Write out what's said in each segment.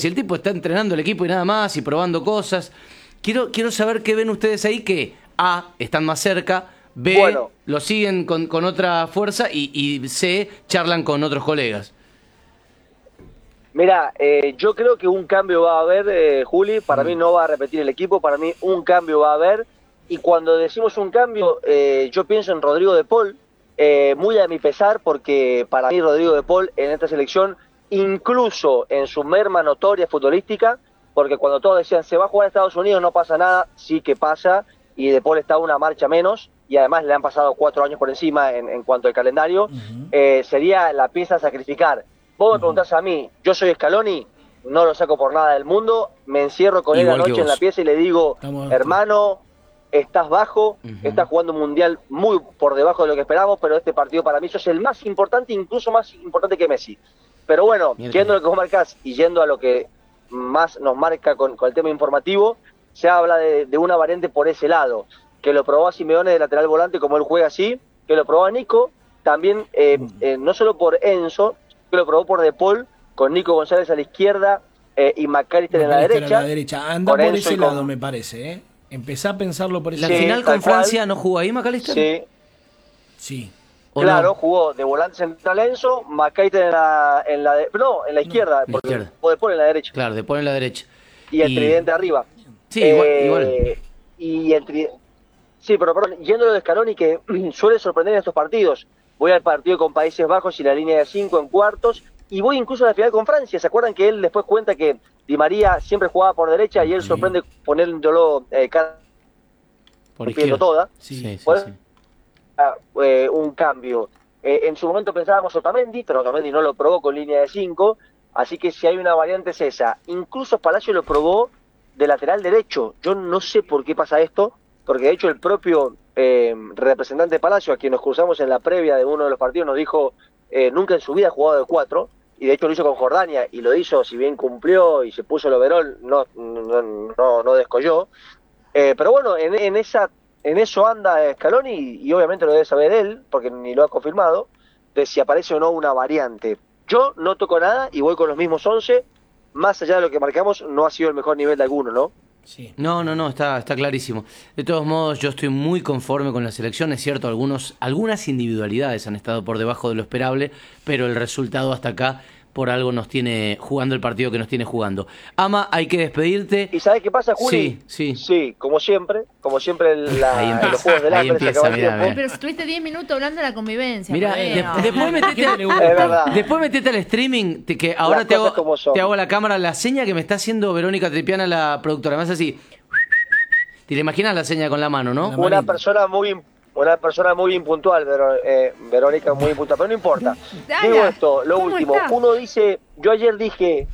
Si el tipo está entrenando el equipo y nada más, y probando cosas. Quiero saber qué ven ustedes ahí que, A, están más cerca, B, Bueno, lo siguen con otra fuerza y C, charlan con otros colegas. mira, yo creo que un cambio va a haber, Juli. Para mí no va a repetir el equipo, para mí un cambio va a haber. Y cuando decimos un cambio, yo pienso en Rodrigo de Paul, muy a mi pesar, porque para mí Rodrigo de Paul en esta selección, incluso en su merma notoria futbolística, porque cuando todos decían se va a jugar a Estados Unidos no pasa nada, sí que pasa, y de Paul está una marcha menos, y además le han pasado 4 años por encima en cuanto al calendario, sería la pieza a sacrificar. Vos me preguntás a mí, yo soy Scaloni, no lo saco por nada del mundo, me encierro con él Igual que anoche en vos. la pieza y le digo, hermano, estás bajo, estás jugando un mundial muy por debajo de lo que esperamos, pero este partido para mí sos el más importante, incluso más importante que Messi. Pero bueno, yendo a lo que vos marcás y yendo a lo que más nos marca con el tema informativo, se habla de una variante por ese lado, que lo probó a Simeone de lateral volante, como él juega así, que lo probó a Nico, también no solo por Enzo, que lo probó por De Paul, con Nico González a la izquierda y McAllister en la derecha. Anda por Enzo ese y con- lado, me parece, ¿eh? Empezá a pensarlo por ese ¿La lado. Sí, final tal con Francia cual. no jugó ahí, McAllister? Sí, Sí. ¿O claro, no? jugó de volante central Enzo, McAllister en la izquierda, En la porque izquierda. jugó De Paul en la derecha. Claro, de poner en la derecha. Y el tridente arriba. Sí, igual. Y el tridente... Sí, pero perdón, yendo a lo de Scaloni, que suele sorprender en estos partidos. Voy al partido con Países Bajos y la línea de 5 en cuartos, y voy incluso a la final con Francia. ¿Se acuerdan que él después cuenta que Di María siempre jugaba por derecha y él sorprende poniéndolo Por rompiendo izquierda. toda? Sí. Bueno, un cambio. En su momento pensábamos Otamendi, pero Otamendi no lo probó con línea de 5, así que si hay una variante es esa. Incluso Palacio lo probó de lateral derecho. Yo no sé por qué pasa esto, porque de hecho el propio representante de Palacio, a quien nos cruzamos en la previa de uno de los partidos, nos dijo nunca en su vida ha jugado de 4, y de hecho lo hizo con Jordania, y lo hizo, si bien cumplió y se puso el overall, no descolló. Pero bueno, en eso anda Scaloni, y obviamente lo debe saber él, porque ni lo ha confirmado, de si aparece o no una variante. Yo no toco nada y voy con los mismos 11, más allá de lo que marcamos, no ha sido el mejor nivel de alguno, ¿no? Sí. No, está clarísimo. De todos modos, yo estoy muy conforme con la selección. Es cierto, algunas individualidades han estado por debajo de lo esperable, pero el resultado hasta acá por algo nos tiene jugando el partido que nos tiene jugando. Ama, hay que despedirte. ¿Y sabes qué pasa, Juli? Sí. Sí, como siempre Ahí empieza, los Juegos del ahí Hambre se empieza, acaba el mirá, tiempo. mirá. Pero estuviste 10 minutos hablando de la convivencia. Mira, Mateo. después metete, ¿Quién le gusta? Es verdad. después metete al streaming, que ahora Las cosas como son. te hago a la cámara la seña que me está haciendo Verónica Tripiana, la productora. Además así, te la imaginas la seña con la mano, ¿no? La Una manita. persona muy impuntual, Verónica, muy impuntual, pero no importa. Dala, Digo esto, lo ¿cómo último, está? uno dice, yo ayer dije,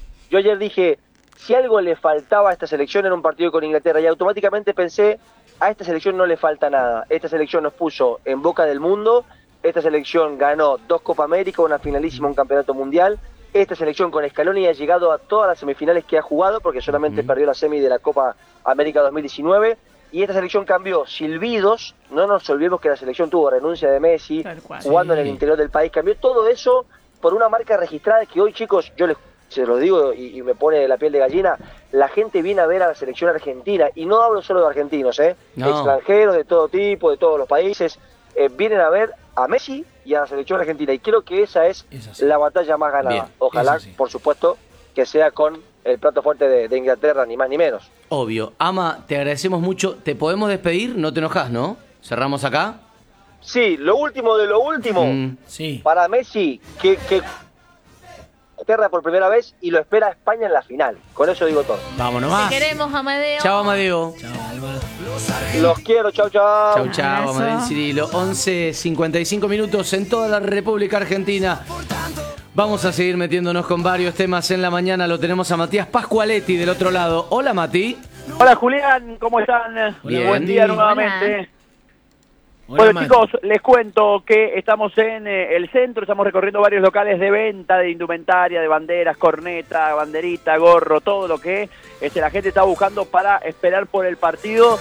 si algo le faltaba a esta selección en un partido con Inglaterra, y automáticamente pensé, a esta selección no le falta nada. Esta selección nos puso en boca del mundo, esta selección ganó 2 Copa América, una finalísima, un campeonato mundial. Esta selección con Scaloni ha llegado a todas las semifinales que ha jugado, porque solamente perdió la semi de la Copa América 2019. Y esta selección cambió silbidos, no nos olvidemos que la selección tuvo renuncia de Messi, Tal cual. jugando en el interior del país, cambió todo eso por una marca registrada que hoy, chicos, se los digo y me pone la piel de gallina, la gente viene a ver a la selección argentina, y no hablo solo de argentinos, No. extranjeros de todo tipo, de todos los países, vienen a ver a Messi y a la selección argentina, y creo que esa es así. la batalla más ganada. Bien, Ojalá, es así. por supuesto, que sea con el plato fuerte de Inglaterra, ni más ni menos. Obvio. Ama, te agradecemos mucho. ¿Te podemos despedir? No te enojas, ¿no? ¿Cerramos acá? Sí, lo último de lo último, Sí. para Messi, que Inglaterra por primera vez y lo espera a España en la final. Con eso digo todo. Vámonos más. Te queremos, Amadeo. Chao, Amadeo. Chao, Alba. Los quiero, chau, chau. Chau, chau, Abrazo. Amadeo Cirilo. 11:55 minutos en toda la República Argentina. Vamos a seguir metiéndonos con varios temas en la mañana. Lo tenemos a Matías Pascualetti del otro lado. Hola, Mati. Hola Julián, ¿cómo están? Bien. Buen día Hola. nuevamente. Hola, Bueno Mati. chicos, les cuento que estamos en el centro, estamos recorriendo varios locales de venta de indumentaria, de banderas, corneta, banderita, gorro, todo lo que la gente está buscando para esperar por el partido.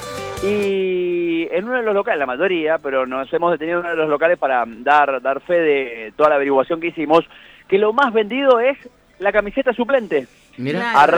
Y en uno de los locales, la mayoría, pero nos hemos detenido en uno de los locales para dar fe de toda la averiguación que hicimos, que lo más vendido es la camiseta suplente. Mira. Claro.